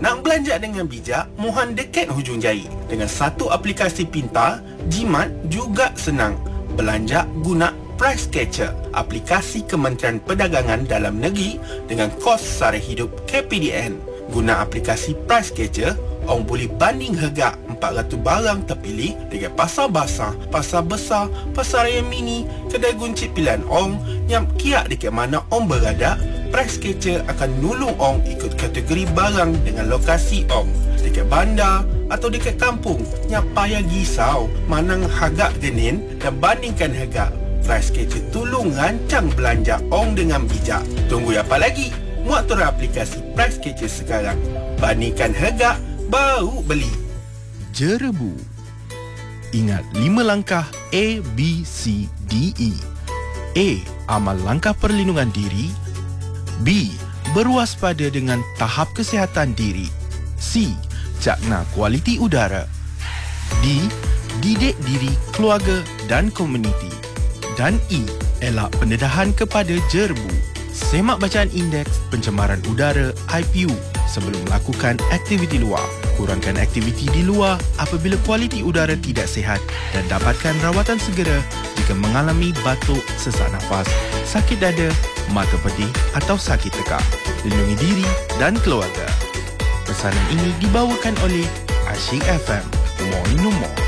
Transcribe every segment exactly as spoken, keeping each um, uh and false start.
Nak belanja dengan bijak, mohon dekat hujung jari. Dengan satu aplikasi pintar, jimat juga senang. Belanja guna Price Catcher, aplikasi Kementerian Perdagangan Dalam Negeri dengan kos sara hidup K P D N. Guna aplikasi Price Catcher, orang boleh banding harga empat ratus barang terpilih dekat pasar basah, pasar besar, pasar raya mini, kedai guncit pilihan orang yang kiak dekat mana orang berada. Price Catcher akan nulung orang ikut kategori barang dengan lokasi orang dekat bandar atau dekat kampung yang payah risau manang harga genin dan bandingkan harga. Price Catcher tolong rancang belanja orang dengan bijak. Tunggu apa lagi? Muat turun aplikasi Price Catcher sekarang. Bandingkan harga, baru beli. Jerebu. Ingat lima langkah A, B, C, D, E. A. Amal langkah perlindungan diri. B. Berwaspada dengan tahap kesihatan diri. C. Cakna kualiti udara. D. Didik diri, keluarga dan komuniti. Dan E. Elak pendedahan kepada jerebu. Semak bacaan indeks pencemaran udara I P U sebelum melakukan aktiviti luar. Kurangkan aktiviti di luar apabila kualiti udara tidak sihat dan dapatkan rawatan segera jika mengalami batuk, sesak nafas, sakit dada, mata pedih atau sakit tekak. Lindungi diri dan keluarga. Pesanan ini dibawakan oleh Asyik F M. More no more.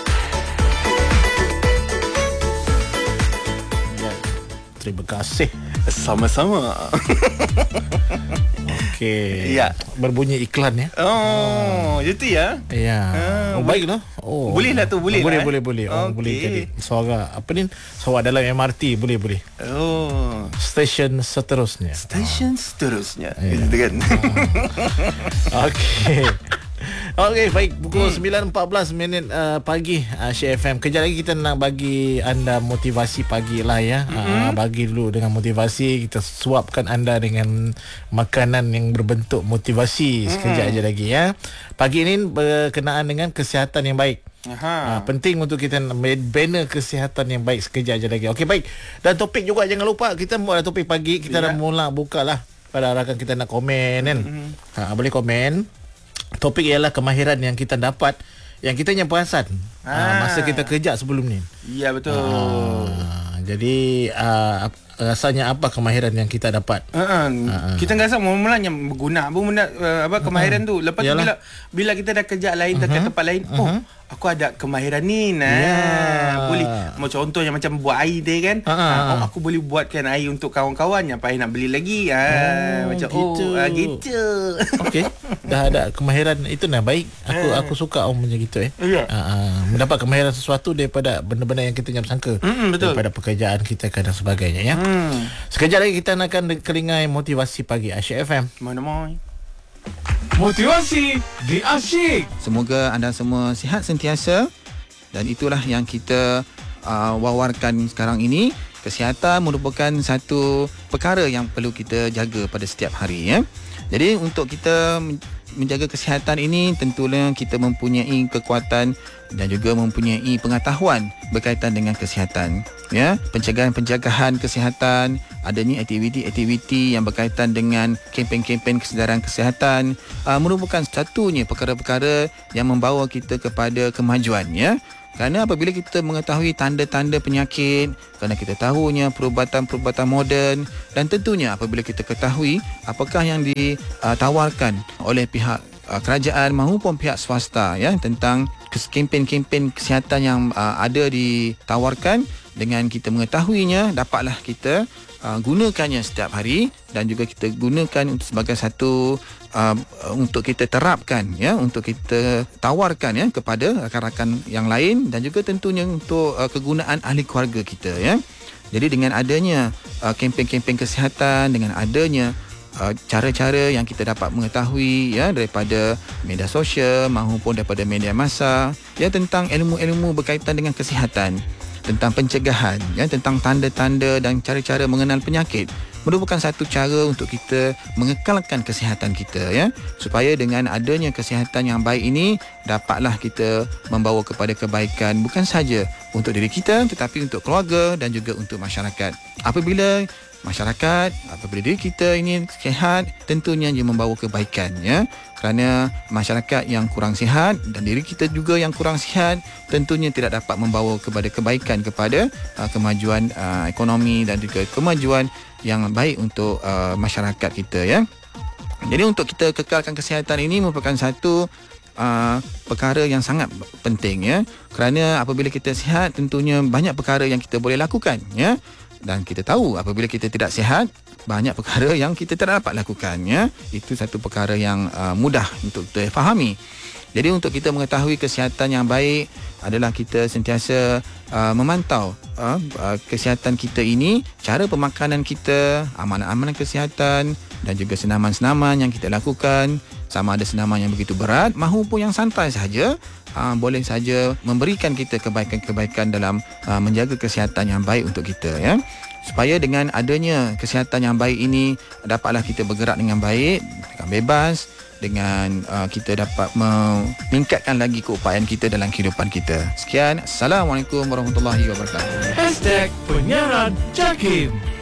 Terima kasih. Sama-sama. Okey. Ya. Berbunyi iklan ya. Oh, itu ya. Ya. Ah, Oh, baiklah. Oh. Boleh lah tu, boleh Boleh, lah, eh? boleh, boleh. Oh, Okey. boleh jadi suara apa ni? Suara dalam M R T boleh, boleh. Oh. Stesen seterusnya. Stesen seterusnya. Ya. Gitu kan. Okey. Okey, baik. Pukul hmm. sembilan empat belas minit uh, pagi Asyik F M. Kejap lagi kita nak bagi anda motivasi pagi lah ya. Mm-hmm. Uh, bagi dulu dengan motivasi. Kita suapkan anda dengan makanan yang berbentuk motivasi. Sekejap mm-hmm. aja lagi ya. Pagi ini berkenaan dengan kesihatan yang baik. Aha. Uh, penting untuk kita bina kesihatan yang baik. Sekejap aja lagi. Okey, baik. Dan topik juga jangan lupa. Kita buat topik pagi. Kita yeah. dah mula buka lah. Pada rakan kita nak komen kan. Mm-hmm. Ha, boleh komen. Topik ialah kemahiran yang kita dapat, yang kita yang perasan ah. masa kita kerja sebelum ni. Ya, betul. Ah, jadi uh, rasanya apa kemahiran yang kita dapat? Uh-uh. Uh-uh. Kita rasa mula-mula yang berguna pun benda uh, apa kemahiran uh-uh. tu. Lepas tu bila bila kita dah kerja lain uh-huh. dekat tempat lain, uh-huh. oh aku ada kemahiran ni nah. Yeah. Boleh mau contohnya macam buat air tadi kan. Uh-huh. Uh, oh aku boleh buatkan air untuk kawan-kawan yang payah nak beli lagi. Ah oh, macam gitu. oh uh, gitu. Okey. Dah ada kemahiran itu nah baik. Aku uh. aku suka orang macam gitu eh. Yeah. Uh, uh, mendapat kemahiran sesuatu daripada benda-benda yang kita jangan sangka. Mm, betul. Daripada pekerjaan kita dan sebagainya ya. Hmm. Sekejap lagi kita akan kelingai motivasi pagi Asyik F M. Mana-mana. Motivasi di Asyik. Semoga anda semua sihat sentiasa dan itulah yang kita uh, wawarkan sekarang ini. Kesihatan merupakan satu perkara yang perlu kita jaga pada setiap hari ya. Jadi untuk kita menjaga kesihatan ini tentunya kita mempunyai kekuatan dan juga mempunyai pengetahuan berkaitan dengan kesihatan ya. Pencegahan-pencegahan kesihatan, adanya aktiviti-aktiviti yang berkaitan dengan kempen-kempen kesedaran kesihatan uh, merupakan satunya perkara-perkara yang membawa kita kepada kemajuan ya. Kerana apabila kita mengetahui tanda-tanda penyakit, kerana kita tahunya perubatan-perubatan moden dan tentunya apabila kita ketahui apakah yang ditawarkan oleh pihak uh, kerajaan maupun pihak swasta ya tentang kempen-kempen kesihatan yang uh, ada ditawarkan, dengan kita mengetahuinya dapatlah kita uh, gunakannya setiap hari dan juga kita gunakan untuk sebagai satu uh, untuk kita terapkan ya, untuk kita tawarkan ya kepada rakan-rakan yang lain dan juga tentunya untuk uh, kegunaan ahli keluarga kita ya. Jadi dengan adanya uh, kempen-kempen kesihatan, dengan adanya Uh, cara-cara yang kita dapat mengetahui ya daripada media sosial maupun daripada media massa ya tentang ilmu-ilmu berkaitan dengan kesihatan, tentang pencegahan ya, tentang tanda-tanda dan cara-cara mengenal penyakit, merupakan satu cara untuk kita mengekalkan kesihatan kita ya, supaya dengan adanya kesihatan yang baik ini dapatlah kita membawa kepada kebaikan bukan sahaja untuk diri kita tetapi untuk keluarga dan juga untuk masyarakat. Apabila masyarakat, apabila diri kita ini sihat, tentunya ia membawa kebaikan, ya. Kerana masyarakat yang kurang sihat dan diri kita juga yang kurang sihat, tentunya tidak dapat membawa kepada kebaikan, kepada uh, kemajuan uh, ekonomi dan juga kemajuan yang baik untuk uh, masyarakat kita, ya. Jadi untuk kita kekalkan kesihatan ini merupakan satu uh, perkara yang sangat penting, ya. Kerana apabila kita sihat, tentunya banyak perkara yang kita boleh lakukan, ya. Dan kita tahu apabila kita tidak sihat, banyak perkara yang kita tidak dapat lakukan, ya. Itu satu perkara yang uh, mudah untuk kita fahami. Jadi untuk kita mengetahui kesihatan yang baik adalah kita sentiasa uh, memantau uh, uh, kesihatan kita ini, cara pemakanan kita, amalan-amalan kesihatan dan juga senaman-senaman yang kita lakukan, sama ada senaman yang begitu berat maupun yang santai sahaja, uh, boleh saja memberikan kita kebaikan-kebaikan dalam uh, menjaga kesihatan yang baik untuk kita, ya. Supaya dengan adanya kesihatan yang baik ini, dapatlah kita bergerak dengan baik, dengan bebas, dengan uh, kita dapat meningkatkan lagi keupayaan kita dalam kehidupan kita. Sekian, Assalamualaikum warahmatullahi wabarakatuh. Hashtag Penyiaran Jakim.